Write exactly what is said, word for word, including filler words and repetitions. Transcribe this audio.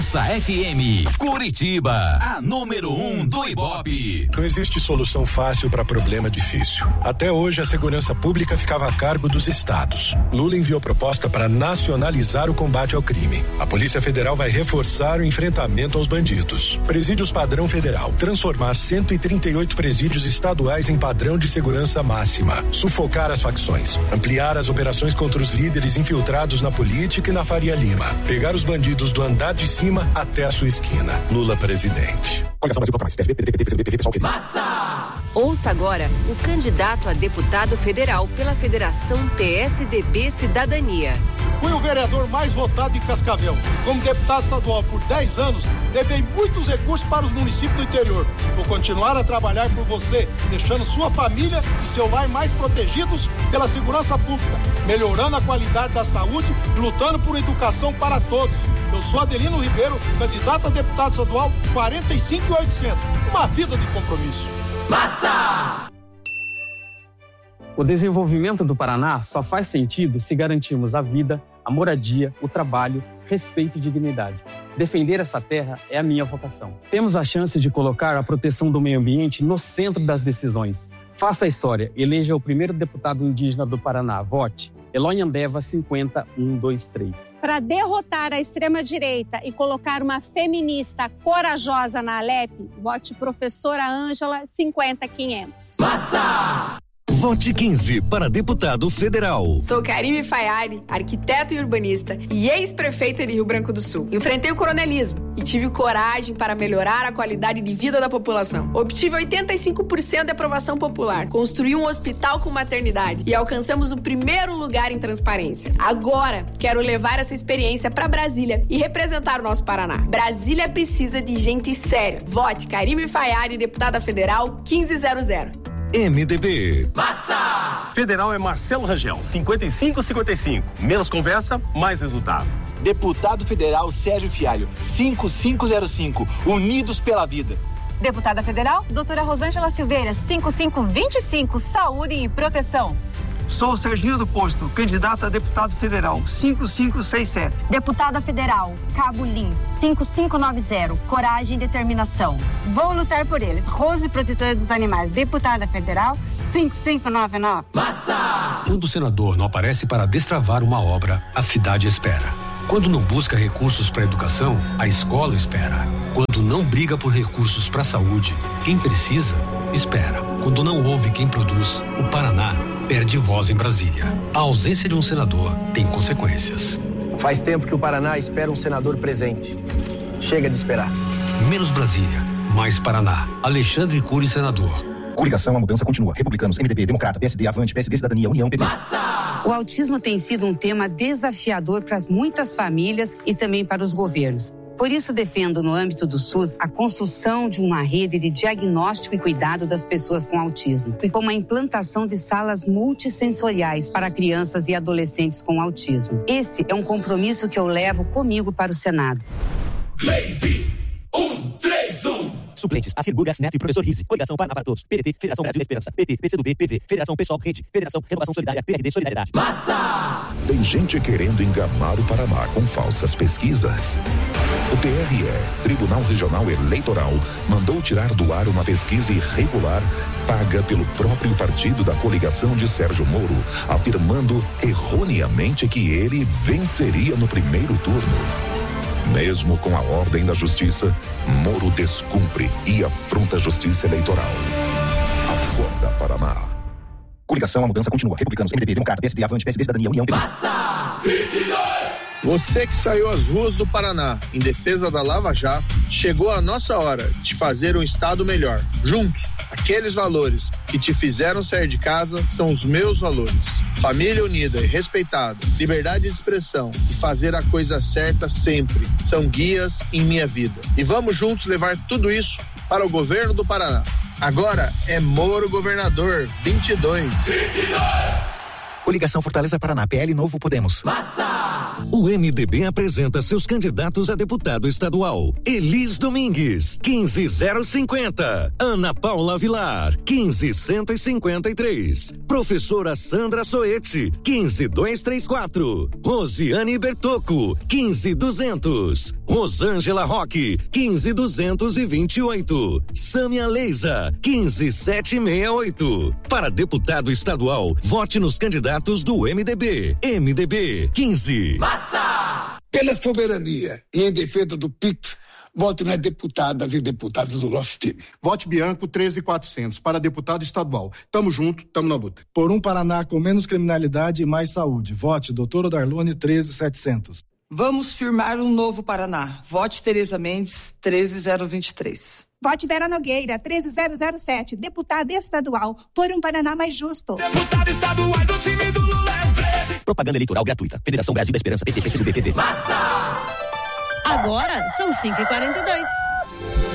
F M, Curitiba, a número um do Ibope. Não existe solução fácil para problema difícil. Até hoje a segurança pública ficava a cargo dos estados. Lula enviou proposta para nacionalizar o combate ao crime. A Polícia Federal vai reforçar o enfrentamento aos bandidos. Presídios padrão federal, transformar cento e trinta e oito presídios estaduais em padrão de segurança máxima. Sufocar as facções, ampliar as operações contra os líderes infiltrados na política e na Faria Lima. Pegar os bandidos do andar de cima até a sua esquina. Lula presidente. Massa! Ouça agora o candidato a deputado federal pela Federação P S D B Cidadania. Fui o vereador mais votado em Cascavel. Como deputado estadual por dez anos, levei muitos recursos para os municípios do interior. Vou continuar a trabalhar por você, deixando sua família e seu lar mais protegidos pela segurança pública, melhorando a qualidade da saúde e lutando por educação para todos. Eu sou Adelino Ribeiro, candidato a deputado estadual quarenta e cinco mil e oitocentos. Uma vida de compromisso. Massa! O desenvolvimento do Paraná só faz sentido se garantirmos a vida, a moradia, o trabalho, respeito e dignidade. Defender essa terra é a minha vocação. Temos a chance de colocar a proteção do meio ambiente no centro das decisões. Faça a história. Eleja o primeiro deputado indígena do Paraná. Vote. Eloy Andeva cinquenta um dois três. Para derrotar a extrema-direita e colocar uma feminista corajosa na Alep, vote professora Ângela cinquenta quinhentos. Massa! Vote quinze para deputado federal. Sou Karime Fayari, arquiteta e urbanista e ex-prefeita de Rio Branco do Sul. Enfrentei o coronelismo e tive coragem para melhorar a qualidade de vida da população. Obtive oitenta e cinco por cento de aprovação popular, construí um hospital com maternidade e alcançamos o primeiro lugar em transparência. Agora, quero levar essa experiência para Brasília e representar o nosso Paraná. Brasília precisa de gente séria. Vote Karime Fayari, deputada federal quinze zero zero. M D B. Massa! Federal é Marcelo Rangel, cinquenta e cinco cinquenta e cinco. Menos conversa, mais resultado. Deputado Federal Sérgio Fialho, cinco cinco zero cinco. Unidos pela vida. Deputada Federal, doutora Rosângela Silveira, cinco cinco dois cinco. Saúde e proteção. Sou Serginho do Posto, candidato a deputado federal, cinco cinco seis sete. Deputada Federal, Cabo Lins, cinco cinco nove zero. Coragem e determinação. Vou lutar por eles. Rose Protetora dos Animais, deputada federal, cinco cinco nove nove. Massa! Quando o senador não aparece para destravar uma obra, a cidade espera. Quando não busca recursos para a educação, a escola espera. Quando não briga por recursos para a saúde, quem precisa, espera. Quando não ouve quem produz, o Paraná perde voz em Brasília. A ausência de um senador tem consequências. Faz tempo que o Paraná espera um senador presente. Chega de esperar. Menos Brasília, mais Paraná. Alexandre Cury, senador. Coligação, a mudança continua. Republicanos, M D B, Democrata, P S D, Avante, P S D, Cidadania, União, P B. Massa! O autismo tem sido um tema desafiador para muitas famílias e também para os governos. Por isso, defendo, no âmbito do SUS, a construção de uma rede de diagnóstico e cuidado das pessoas com autismo, e com a implantação de salas multissensoriais para crianças e adolescentes com autismo. Esse é um compromisso que eu levo comigo para o Senado. Lazy, um, três, um. Suplentes, Acirgur, Gasneto e Professor Rizzi. Coligação Paraná para Todos. P D T, Federação Brasil da Esperança. P T, P C do B, P V, Federação Pessoal, Rede, Federação Renovação Solidária, P R D, Solidariedade. Massa! Tem gente querendo enganar o Paraná com falsas pesquisas. O T R E, Tribunal Regional Eleitoral, mandou tirar do ar uma pesquisa irregular paga pelo próprio partido da coligação de Sérgio Moro, afirmando erroneamente que ele venceria no primeiro turno. Mesmo com a ordem da justiça, Moro descumpre e afronta a justiça eleitoral. Acorda, Paraná. Coligação, a mudança continua. Republicanos, M D B, Democrata, P S D, Avante, P S D, Cidadania, União, P B. Massa! vinte e dois. Você que saiu às ruas do Paraná em defesa da Lava Jato, chegou a nossa hora de fazer um estado melhor. Juntos, aqueles valores que te fizeram sair de casa são os meus valores. Família unida e respeitada, liberdade de expressão e fazer a coisa certa sempre são guias em minha vida. E vamos juntos levar tudo isso para o governo do Paraná. Agora é Moro Governador vinte e dois. vinte e dois. Coligação Fortaleza Paraná, P L Novo Podemos. Massa! O M D B apresenta seus candidatos a deputado estadual. Elis Domingues, quinze zero cinquenta. Ana Paula Vilar, quinze cento e cinquenta e três. Professora Sandra Soete, quinze mil duzentos e trinta e quatro. Rosiane Bertocco, quinze mil duzentos. Rosângela Roque, quinze mil duzentos e vinte e oito. Sâmia Leisa, quinze mil setecentos e sessenta e oito. Para deputado estadual, vote nos candidatos do M D B. M D B quinze. Massa! Pela soberania e em defesa do P I X, vote nas deputadas e deputados do nosso time. Vote Bianco treze mil e quatrocentos para deputado estadual. Tamo junto, tamo na luta. Por um Paraná com menos criminalidade e mais saúde. Vote doutora Darlone treze mil e setecentos. Vamos firmar um novo Paraná. Vote Tereza Mendes treze mil vinte e três. Vote Vera Nogueira treze mil sete, deputada estadual. Por um Paraná mais justo. Deputada estadual do time do Lula é treze. Propaganda eleitoral gratuita. Federação Brasil da Esperança, P T, P C do B, P V. Massa! Agora são cinco e quarenta e dois.